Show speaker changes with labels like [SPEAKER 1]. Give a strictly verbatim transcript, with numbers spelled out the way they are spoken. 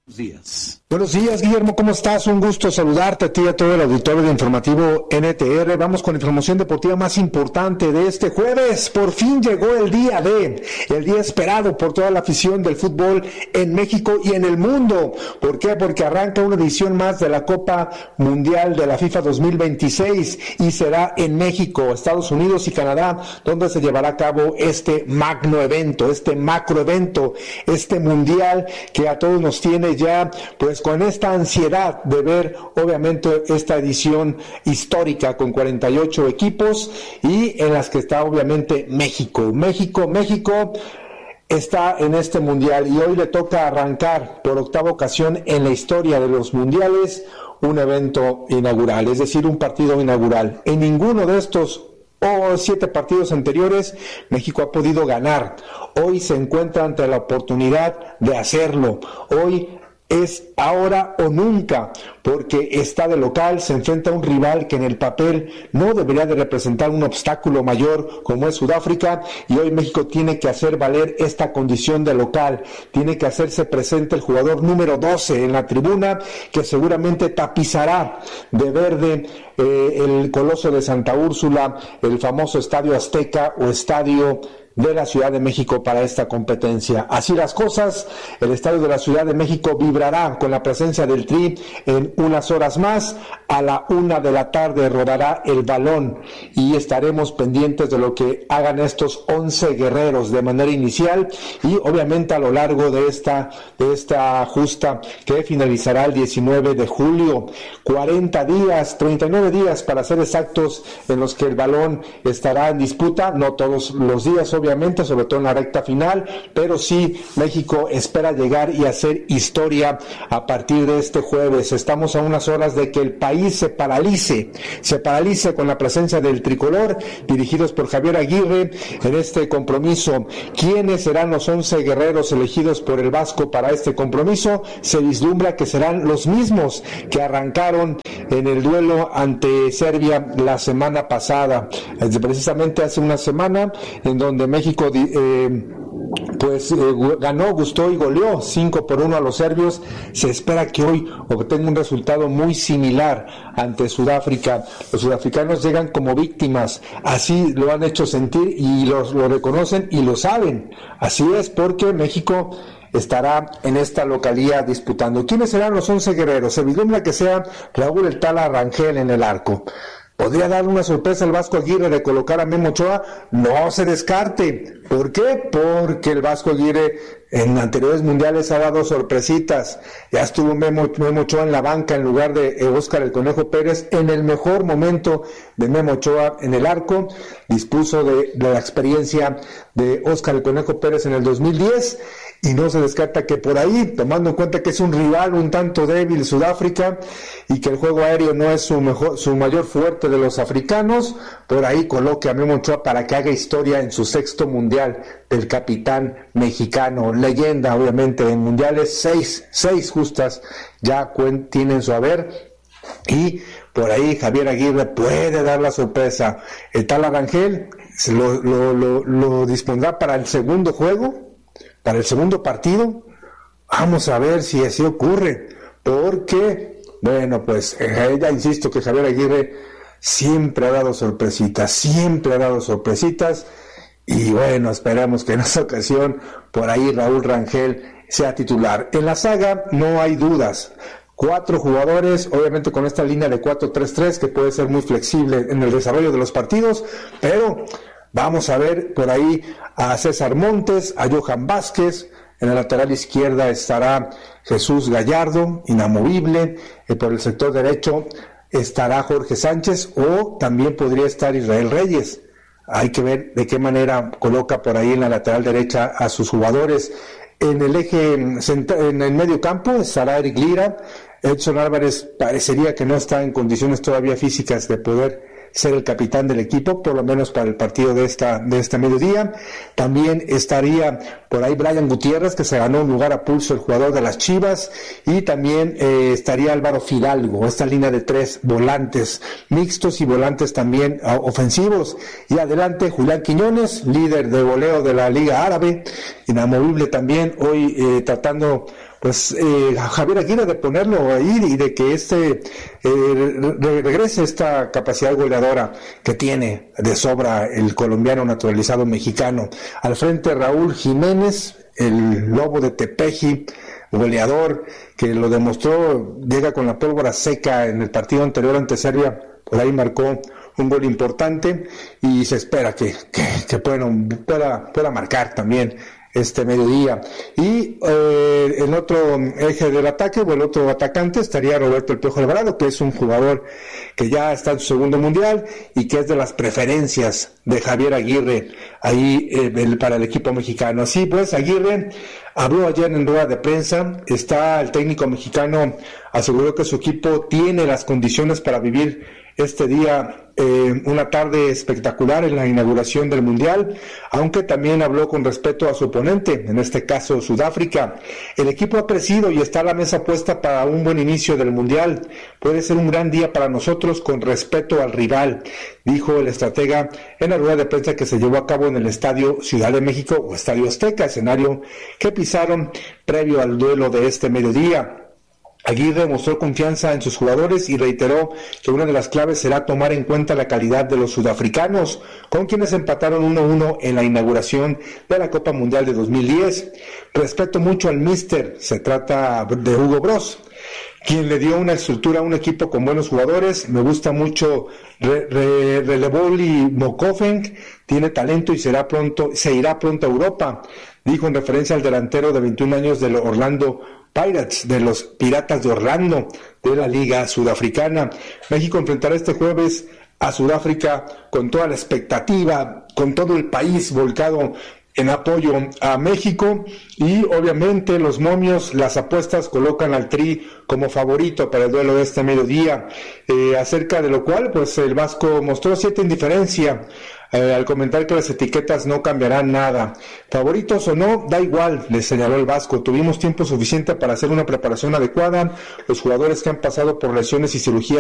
[SPEAKER 1] días.
[SPEAKER 2] Buenos días, Guillermo, ¿cómo estás? Un gusto saludarte a ti y a todo el auditorio de Informativo N T R. Vamos con la información deportiva más importante de este jueves. Por fin llegó el día D, el día esperado por toda la afición del fútbol en México y en el mundo. ¿Por qué? Porque arranca una edición más de la Copa Mundial de la FIFA dos mil veintiséis y será en México, Estados Unidos y Canadá, donde se llevará a cabo este magno evento, este macro evento, este mundial que a todos nos tiene ya pues con esta ansiedad de ver obviamente esta edición histórica con cuarenta y ocho equipos y en las que está obviamente México. México, México está en este mundial y hoy le toca arrancar por octava ocasión en la historia de los mundiales un evento inaugural, es decir, un partido inaugural. En ninguno de estos o siete partidos anteriores México ha podido ganar. Hoy se encuentra ante la oportunidad de hacerlo. Hoy es ahora o nunca, porque está de local, se enfrenta a un rival que en el papel no debería de representar un obstáculo mayor como es Sudáfrica, y hoy México tiene que hacer valer esta condición de local, tiene que hacerse presente el jugador número doce en la tribuna, que seguramente tapizará de verde eh, el Coloso de Santa Úrsula, el famoso Estadio Azteca o Estadio de la Ciudad de México para esta competencia. Así las cosas, el Estadio de la Ciudad de México vibrará con la presencia del Tri en unas horas más. A la una de la tarde rodará el balón y estaremos pendientes de lo que hagan estos once guerreros de manera inicial y obviamente a lo largo de esta, de esta justa que finalizará el diecinueve de julio. cuarenta días, treinta y nueve días para ser exactos en los que el balón estará en disputa, no todos los días obviamente, Obviamente, sobre todo en la recta final, pero sí México espera llegar y hacer historia a partir de este jueves. Estamos a unas horas de que el país se paralice, se paralice con la presencia del tricolor, dirigidos por Javier Aguirre en este compromiso. ¿Quiénes serán los once guerreros elegidos por el Vasco para este compromiso? Se vislumbra que serán los mismos que arrancaron en el duelo ante Serbia la semana pasada, precisamente hace una semana, en donde México eh, pues eh, ganó, gustó y goleó cinco por uno a los serbios. Se espera que hoy obtenga un resultado muy similar ante Sudáfrica. Los sudafricanos llegan como víctimas, así lo han hecho sentir y los, lo reconocen y lo saben. Así es, porque México estará en esta localía disputando. ¿Quiénes serán los once guerreros? Se vislumbra que sea Raúl El Tala Rangel en el arco. ¿Podría dar una sorpresa al Vasco Aguirre de colocar a Memo Ochoa? No se descarte. ¿Por qué? Porque el Vasco Aguirre en anteriores mundiales ha dado sorpresitas. Ya estuvo Memo, Memo Ochoa en la banca en lugar de Óscar el Conejo Pérez en el mejor momento de Memo Ochoa en el arco. Dispuso de, de la experiencia de Óscar el Conejo Pérez en el dos mil diez y no se descarta que por ahí, tomando en cuenta que es un rival un tanto débil Sudáfrica y que el juego aéreo no es su mejor, su mayor fuerte de los africanos, por ahí coloque a Memo Ochoa para que haga historia en su sexto mundial del capitán mexicano, leyenda obviamente en mundiales, seis, seis justas ya cuen, tienen su haber, y por ahí Javier Aguirre puede dar la sorpresa. El Tala Rangel lo, lo, lo, lo dispondrá para el segundo juego, para el segundo partido. Vamos a ver si así ocurre, porque bueno, pues ya insisto que Javier Aguirre siempre ha dado sorpresitas, siempre ha dado sorpresitas, y bueno, esperamos que en esta ocasión por ahí Raúl Rangel sea titular. En la saga no hay dudas, cuatro jugadores, obviamente con esta línea de cuatro tres tres que puede ser muy flexible en el desarrollo de los partidos, pero vamos a ver por ahí a César Montes, a Johan Vázquez. En la lateral izquierda estará Jesús Gallardo, inamovible. Eh, por el sector derecho estará Jorge Sánchez, o también podría estar Israel Reyes. Hay que ver de qué manera coloca por ahí en la lateral derecha a sus jugadores. En el eje, en el medio campo estará Eric Lira. Edson Álvarez parecería que no está en condiciones todavía físicas de poder ser el capitán del equipo, por lo menos para el partido de esta de este mediodía. También estaría por ahí Brian Gutiérrez, que se ganó un lugar a pulso, el jugador de las Chivas, y también eh, estaría Álvaro Fidalgo, esta línea de tres volantes mixtos y volantes también uh, ofensivos. Y adelante Julián Quiñones, líder de goleo de la Liga Árabe, inamovible también, hoy eh, tratando pues eh, Javier Aguirre de ponerlo ahí y de que este eh, re- regrese esta capacidad goleadora que tiene de sobra el colombiano naturalizado mexicano. Al frente Raúl Jiménez, el lobo de Tepeji, goleador, que lo demostró, llega con la pólvora seca en el partido anterior ante Serbia, por ahí marcó un gol importante y se espera que, que, que bueno, pueda, pueda marcar también este mediodía. Y eh, el otro eje del ataque, o el otro atacante, estaría Roberto El Piojo Alvarado, que es un jugador que ya está en su segundo mundial y que es de las preferencias de Javier Aguirre ahí eh, el, para el equipo mexicano. Así pues, Aguirre habló ayer en rueda de prensa, está el técnico mexicano, aseguró que su equipo tiene las condiciones para vivir este día eh, una tarde espectacular en la inauguración del Mundial, aunque también habló con respeto a su oponente, en este caso Sudáfrica. El equipo ha crecido y está a la mesa puesta para un buen inicio del Mundial. Puede ser un gran día para nosotros con respeto al rival, dijo el estratega en la rueda de prensa que se llevó a cabo en el Estadio Ciudad de México o Estadio Azteca, escenario que pisaron previo al duelo de este mediodía. Aguirre mostró confianza en sus jugadores y reiteró que una de las claves será tomar en cuenta la calidad de los sudafricanos, con quienes empataron uno a uno en la inauguración de la Copa Mundial de dos mil diez. Respeto mucho al míster, se trata de Hugo Broz, quien le dio una estructura a un equipo con buenos jugadores. Me gusta mucho Re, Re, Releboli Mokofeng, tiene talento y será pronto, se irá pronto a Europa, dijo en referencia al delantero de veintiún años del Orlando Pirates, de los Piratas de Orlando, de la Liga Sudafricana. México enfrentará este jueves a Sudáfrica con toda la expectativa, con todo el país volcado en apoyo a México, y obviamente los momios, las apuestas colocan al Tri como favorito para el duelo de este mediodía, eh, acerca de lo cual pues el Vasco mostró cierta indiferencia eh, al comentar que las etiquetas no cambiarán nada. Favoritos o no, da igual, le señaló el Vasco. Tuvimos tiempo suficiente para hacer una preparación adecuada. Los jugadores que han pasado por lesiones y cirugías